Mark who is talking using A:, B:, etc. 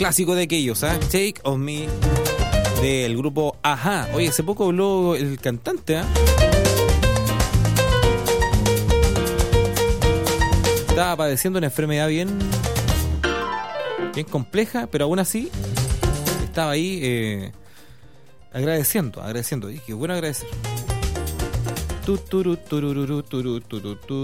A: clásico de aquellos, ¿ah? Take On Me, del grupo Ajá. Oye, hace poco habló el cantante, ¿ah? Estaba padeciendo una enfermedad bien compleja, pero aún así estaba ahí agradeciendo. Y qué bueno agradecer.